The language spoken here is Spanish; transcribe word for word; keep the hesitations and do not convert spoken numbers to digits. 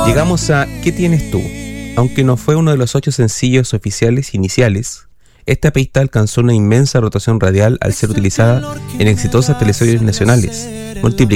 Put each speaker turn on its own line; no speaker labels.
Llegamos a ¿Qué tienes tú? Aunque no fue uno de los ocho sencillos oficiales iniciales, esta pista alcanzó una inmensa rotación radial al ser utilizada en exitosas teleseries nacionales, multiplicando